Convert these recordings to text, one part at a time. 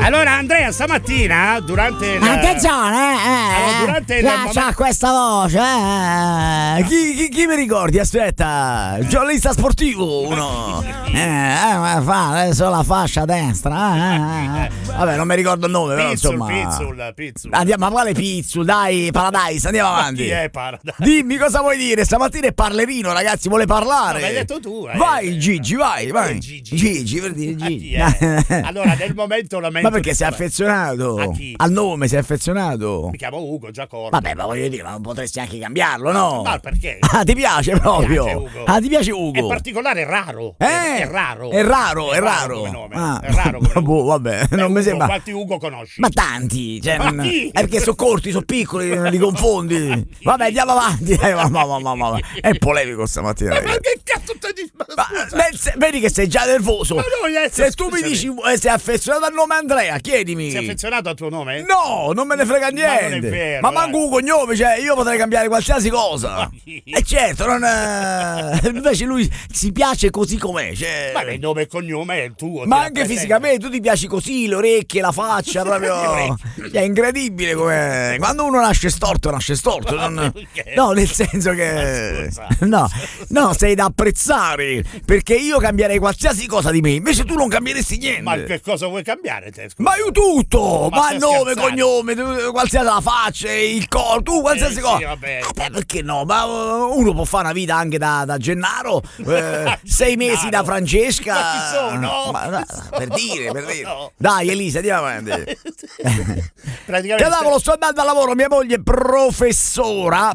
Allora Andrea, stamattina durante attenzione, durante il c'ha questa voce, Chi mi ricordi? Aspetta, giornalista sportivo uno. fa adesso la fascia destra, Vabbè, non mi ricordo il nome, però insomma. Pizzul. Andiamo, ma quale Pizzul? Dai, Paradise, andiamo avanti. Chi è Paradise? Dimmi cosa vuoi dire. Stamattina è parlerino, ragazzi, vuole parlare. No, l'hai detto tu. Vai Gigi, vai. Gigi per dire Gigi. Allora, nel momento lamento. Ma perché sei affezionato? A chi? Al nome sei affezionato? Mi chiamo Ugo Giacorbo. Vabbè, ma voglio dire, ma non potresti anche cambiarlo, no? Ma perché? Ah, ti piace proprio? Ti piace Ugo? È particolare, è raro. È raro. È raro. Come nome. Ah. È raro come nome. Vabbè, non mi sembra. Quanti Ugo conosci? Ma tanti, cioè, Ma chi? è perché sono corti, sono piccoli, li confondi. Vabbè, andiamo avanti. Ma è polemico stamattina. Ma che cazzo stai dicendo? Vedi che sei già nervoso. Ma no, se tu mi dici sei affezionato al nome Andrea, chiedimi. Sei affezionato al tuo nome? No, non me ne frega niente. Ma non è vero, ma manco un cognome, cioè io potrei cambiare qualsiasi cosa. E certo, invece lui si piace così com'è. Cioè... Ma il nome e cognome è il tuo. Ma anche fisicamente, tu ti piaci così, le orecchie, la faccia, proprio. È incredibile come. Quando uno nasce storto. No, nel senso che. No, sei da apprezzare. Perché io cambierei qualsiasi cosa di me. Invece tu non cambieresti niente. Ma che cosa vuoi cambiare te? Scusa? Ma io tutto. Ma il nome, scherzando? cognome, qualsiasi la faccia, il corpo, tu qualsiasi cosa. Sì, vabbè. Perché no? Ma uno può fare una vita anche da Gennaro, 6 mesi da Francesca. Ma chi sono? Per dire. No. Dai Elisa, andiamo avanti. Praticamente. Cavolo, sto andando al lavoro, mia moglie è professoressa,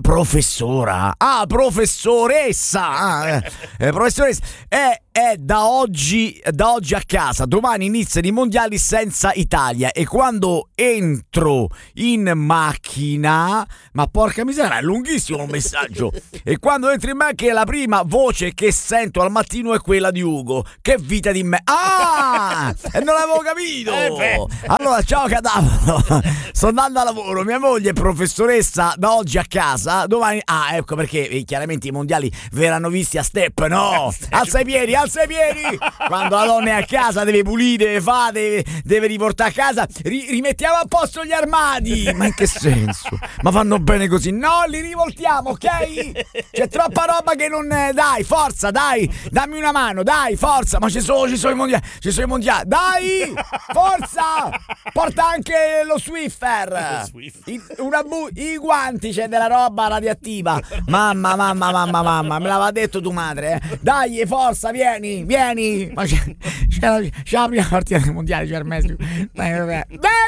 professoressa, è da oggi a casa, domani iniziano i mondiali senza Italia e quando entro in macchina, ma porca miseria, è lunghissimo il messaggio, e quando entro in macchina la prima voce che sento al mattino è quella di Ugo, che vita di me, e non l'avevo capito. Allora, ciao cadavero, sto andando al lavoro, mia moglie è professoressa da oggi a casa, domani, ecco perché chiaramente i mondiali verranno visti a step, no? Alza i piedi, quando la donna è a casa deve pulire, deve riportare a casa, rimettiamo a posto gli armadi, ma in che senso? Ma vanno bene così? No, li rivoltiamo, ok? C'è troppa roba che non, dai, forza, dai, dammi una mano, dai, forza, ma ci sono i mondiali, dai, forza, porta anche lo Swiffer, i guanti, c'è della roba radioattiva, mamma, me l'aveva detto tu madre, dai, forza, vieni, ma c'è la prima partita dei mondiali, c'è il mese, dai,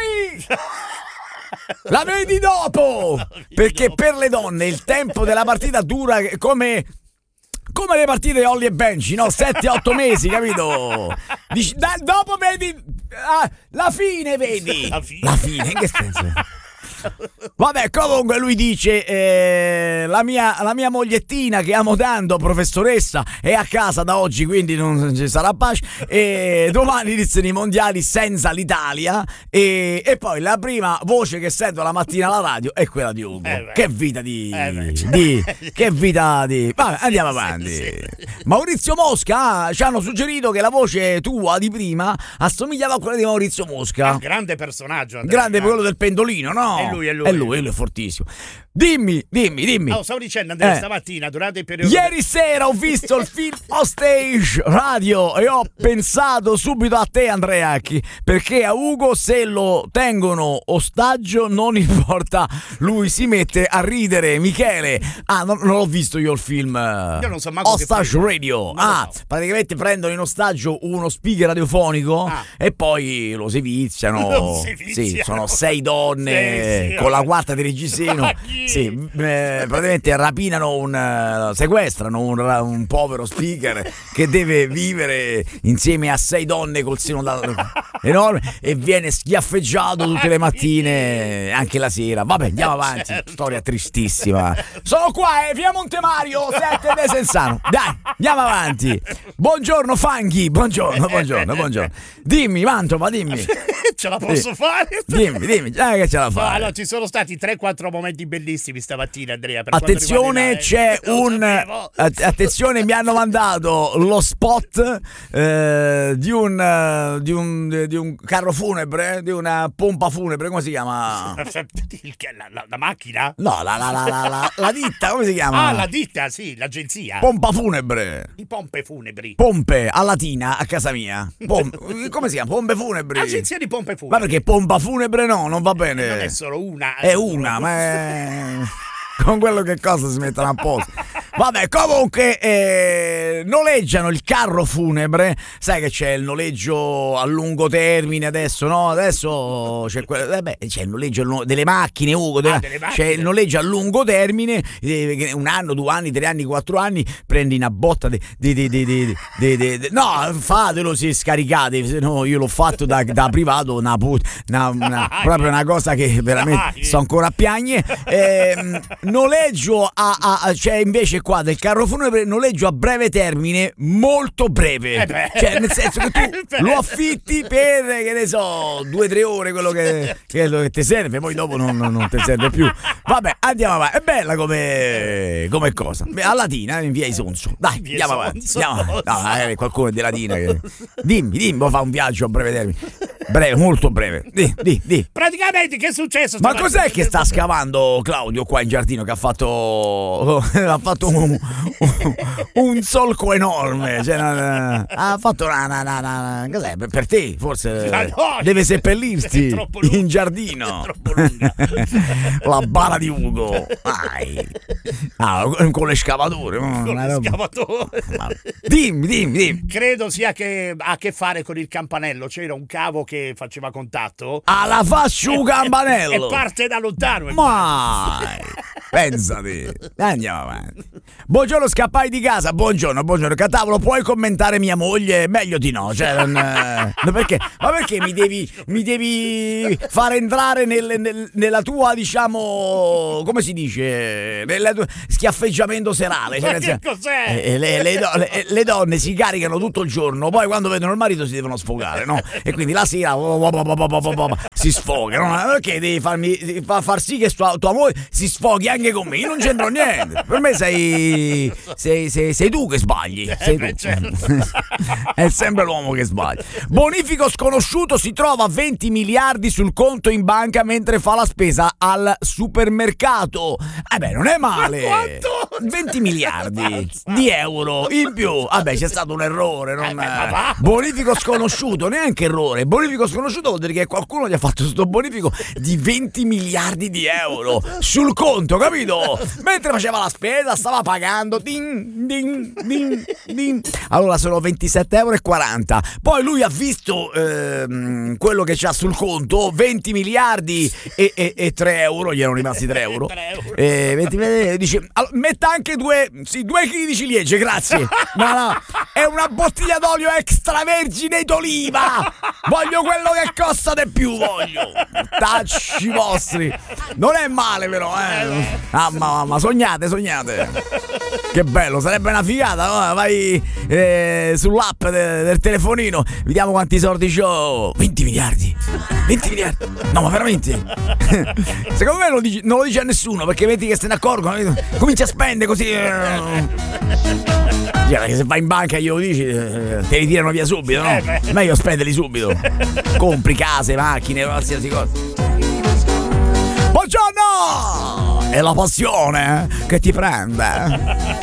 la vedi dopo, perché per le donne il tempo della partita dura come le partite di Ollie e Benji, no? 7-8 mesi, capito? Dici, dopo vedi la fine, vedi? La fine, in che senso? Vabbè, comunque lui dice la mia mogliettina che amo tanto, professoressa, è a casa da oggi, quindi non ci sarà pace, e domani iniziano i mondiali senza l'Italia, e poi la prima voce che sento la mattina alla radio è quella di Ugo. Che vita che vita di. Vabbè, andiamo avanti. Sì. Maurizio Mosca, ci hanno suggerito che la voce tua di prima assomigliava a quella di Maurizio Mosca. È un grande personaggio, Andrea. Grande quello del pendolino, no? È lui è fortissimo. Dimmi. Stavo dicendo, Andrea, stamattina durante il periodo. Ieri sera ho visto il film Hostage Radio e ho pensato subito a te, Andrea, perché a Ugo se lo tengono ostaggio non importa, lui si mette a ridere. Michele, non l'ho visto io il film. Io non so manco Hostage Radio. Praticamente prendono in ostaggio uno speaker radiofonico e poi lo seviziano. Sì, sono 6 donne con la quarta di reggiseno. Sì, praticamente rapinano sequestrano un povero speaker che deve vivere insieme a 6 donne col seno enorme e viene schiaffeggiato tutte le mattine, anche la sera. Vabbè, andiamo avanti. Storia tristissima. Sono qua, via Montemario, 7 de Sensano. Dai, andiamo avanti. Buongiorno Fanghi, buongiorno. Dimmi, Mantova, dimmi. Ce la posso fare? Dimmi, che ce la No, fai. allora, ci sono stati 3-4 momenti bellissimi stamattina, Andrea. Per Attenzione, c'è attenzione, mi hanno mandato lo spot di un carro funebre, di una pompa funebre, come si chiama? La macchina? No, la ditta, come si chiama? Ah, la ditta, sì, l'agenzia. Pompa funebre. Di pompe funebri. Pompe a Latina a casa mia. Come si chiama? Pompe funebri. Agenzia di pompe funebri. Ma perché pompa funebre no, non va bene. Non è solo una. È una, ma con quello che cosa si mettono a posto. Vabbè, comunque noleggiano il carro funebre. Sai che c'è il noleggio a lungo termine adesso, no? Adesso c'è c'è il noleggio delle macchine, Ugo. Delle macchine. C'è il noleggio a lungo termine, 1 anno, 2 anni, 3 anni, 4 anni. Prendi una botta no, fatelo se scaricate. Se no, io l'ho fatto da privato, proprio una cosa che veramente sto ancora a piagne. Noleggio c'è invece qua del carro funebre, noleggio a breve termine, molto breve, cioè nel senso che tu lo affitti per, che ne so, 2-3 ore, quello che ti serve, poi dopo non ti serve più. Vabbè, andiamo avanti. È bella come cosa. A Latina, in via Isonzo. Dai, andiamo avanti. No, qualcuno di Latina che... dimmi, vuoi fare un viaggio a breve termine? Breve, molto breve. Di. Praticamente che è successo? Ma cos'è che sta scavando Claudio qua in giardino, che ha fatto un solco enorme, cioè, ha fatto una cos'è, per te forse deve seppellirti in giardino. È troppo lunga. La bara di Ugo. Con l'escavatore. Dimmi. Credo sia che ha a che fare con il campanello. C'era un cavo che faceva contatto. Alla faccio un campanello. E parte da lontano. Mai. Pensate. Andiamo avanti. Buongiorno, scappai di casa. Buongiorno. Catavolo, puoi commentare mia moglie? Meglio di no. Cioè, perché? Ma perché mi devi far entrare nella tua, diciamo, come si dice? Nel tuo schiaffeggiamento serale. Ma che cos'è? Le donne si caricano tutto il giorno, poi quando vedono il marito si devono sfogare, no? E quindi la sera si sfogano. Perché devi far sì che tua moglie si sfoghi anche con me? Io non c'entro niente. Per me sei tu che sbagli. Sei tu. È sempre l'uomo che sbaglia. Bonifico sconosciuto si trova 20 miliardi sul conto in banca mentre fa la spesa al supermercato. Non è male. Quanto? 20 miliardi di euro in più. Vabbè, c'è stato un errore. Bonifico sconosciuto, neanche errore. Bonifico sconosciuto vuol dire che qualcuno gli ha fatto sto bonifico di 20 miliardi di euro sul conto, capito? Mentre faceva la spesa stava pagando ding. Allora sono 27,40 euro. Poi lui ha visto quello che c'ha sul conto, 20 miliardi e 3 euro, gli erano rimasti 3 euro. 20, dice, metta anche 2 chili di ciliegie, grazie. No, è una bottiglia d'olio extravergine d'oliva. Voglio quello che costa di più, voglio. Tacci vostri. Non è male però, mamma, sognate. Che bello, sarebbe una figata, no? Vai sull'app del telefonino, vediamo quanti soldi c'ho. 20 miliardi. No, ma veramente? Secondo me non lo dice a nessuno, perché vedi che se ne accorgono, comincia a spendere così. Perché se vai in banca e glielo dici, te li tirano via subito, no? Meglio spenderli subito. Compri case, macchine, qualsiasi cosa. Buongiorno! È la passione che ti prende.